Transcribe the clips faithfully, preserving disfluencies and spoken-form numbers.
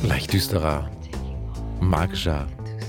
Leicht düsterer, magischer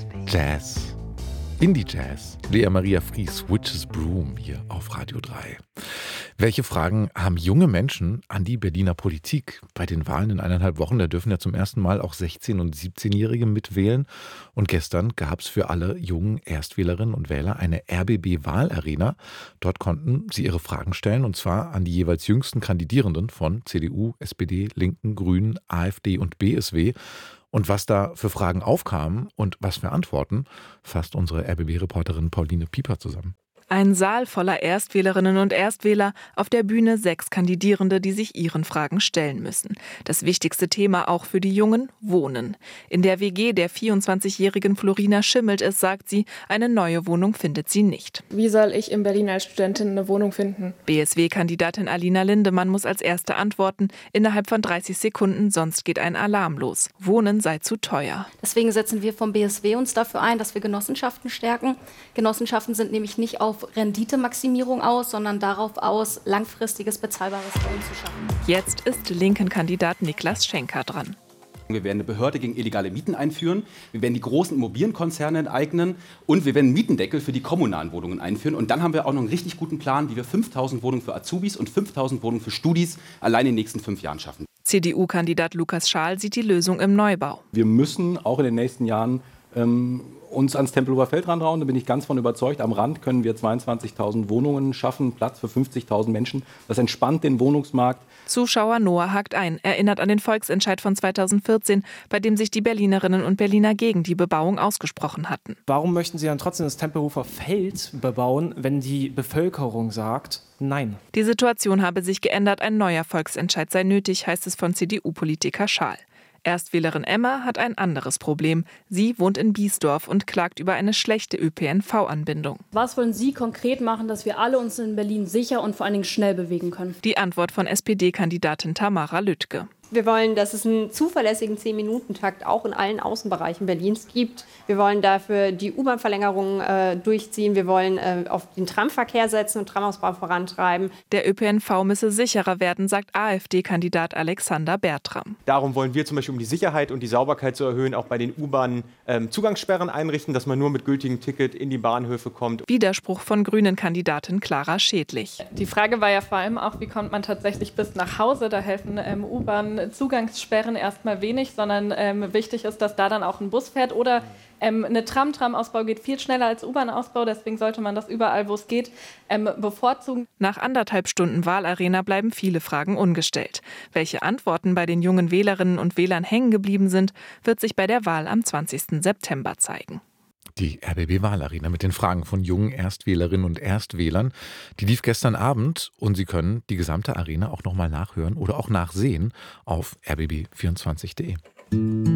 Jazz, Indie-Jazz. Lea Maria Fries, Witch's Broom hier auf Radio drei. Welche Fragen haben junge Menschen an die Berliner Politik? Bei den Wahlen in eineinhalb Wochen, da dürfen ja zum ersten Mal auch sechzehn- und siebzehnjährige mitwählen. Und gestern gab es für alle jungen Erstwählerinnen und Wähler eine R B B-Wahlarena. Dort konnten sie ihre Fragen stellen, und zwar an die jeweils jüngsten Kandidierenden von C D U, S P D, Linken, Grünen, AfD und B S W. Und was da für Fragen aufkamen und was für Antworten, fasst unsere R B B-Reporterin Pauline Pieper zusammen. Ein Saal voller Erstwählerinnen und Erstwähler, auf der Bühne sechs Kandidierende, die sich ihren Fragen stellen müssen. Das wichtigste Thema auch für die Jungen: Wohnen. In der W G der vierundzwanzigjährigen Florina schimmelt es, sagt sie, eine neue Wohnung findet sie nicht. Wie soll ich in Berlin als Studentin eine Wohnung finden? B S W-Kandidatin Alina Lindemann muss als Erste antworten, innerhalb von dreißig Sekunden, sonst geht ein Alarm los. Wohnen sei zu teuer. Deswegen setzen wir vom B S W uns dafür ein, dass wir Genossenschaften stärken. Genossenschaften sind nämlich nicht auf Renditemaximierung aus, sondern darauf aus, langfristiges bezahlbares Wohnen zu schaffen. Jetzt ist Linken-Kandidat Niklas Schenker dran. Wir werden eine Behörde gegen illegale Mieten einführen, wir werden die großen Immobilienkonzerne enteignen und wir werden einen Mietendeckel für die kommunalen Wohnungen einführen. Und dann haben wir auch noch einen richtig guten Plan, wie wir fünftausend Wohnungen für Azubis und fünftausend Wohnungen für Studis allein in den nächsten fünf Jahren schaffen. C D U-Kandidat Lukas Schaal sieht die Lösung im Neubau. Wir müssen auch in den nächsten Jahren ähm, uns ans Tempelhofer Feld rantrauen, da bin ich ganz von überzeugt. Am Rand können wir zweiundzwanzigtausend Wohnungen schaffen, Platz für fünfzigtausend Menschen. Das entspannt den Wohnungsmarkt. Zuschauer Noah hakt ein, erinnert an den Volksentscheid von zweitausendvierzehn, bei dem sich die Berlinerinnen und Berliner gegen die Bebauung ausgesprochen hatten. Warum möchten Sie dann trotzdem das Tempelhofer Feld bebauen, wenn die Bevölkerung sagt nein? Die Situation habe sich geändert, ein neuer Volksentscheid sei nötig, heißt es von C D U-Politiker Schaal. Erstwählerin Emma hat ein anderes Problem. Sie wohnt in Biesdorf und klagt über eine schlechte Ö P N V-Anbindung. Was wollen Sie konkret machen, dass wir alle uns in Berlin sicher und vor allen Dingen schnell bewegen können? Die Antwort von S P D-Kandidatin Tamara Lüttke. Wir wollen, dass es einen zuverlässigen zehn-Minuten-Takt auch in allen Außenbereichen Berlins gibt. Wir wollen dafür die U-Bahn-Verlängerung äh, durchziehen. Wir wollen äh, auf den Tramverkehr setzen und Tramausbau vorantreiben. Der Ö P N V müsse sicherer werden, sagt AfD-Kandidat Alexander Bertram. Darum wollen wir zum Beispiel, um die Sicherheit und die Sauberkeit zu erhöhen, auch bei den U-Bahnen ähm, Zugangssperren einrichten, dass man nur mit gültigem Ticket in die Bahnhöfe kommt. Widerspruch von Grünen-Kandidatin Clara Schädlich. Die Frage war ja vor allem auch, wie kommt man tatsächlich bis nach Hause? Da helfen ähm, U-Bahn Zugangssperren erstmal wenig, sondern ähm, wichtig ist, dass da dann auch ein Bus fährt oder ähm, eine Tram-Tram-Ausbau geht viel schneller als U-Bahn-Ausbau, deswegen sollte man das überall, wo es geht, ähm, bevorzugen. Nach anderthalb Stunden Wahlarena bleiben viele Fragen ungestellt. Welche Antworten bei den jungen Wählerinnen und Wählern hängen geblieben sind, wird sich bei der Wahl am zwanzigsten September zeigen. Die R B B-Wahlarena mit den Fragen von jungen Erstwählerinnen und Erstwählern, die lief gestern Abend, und Sie können die gesamte Arena auch nochmal nachhören oder auch nachsehen auf r b b vierundzwanzig punkt de.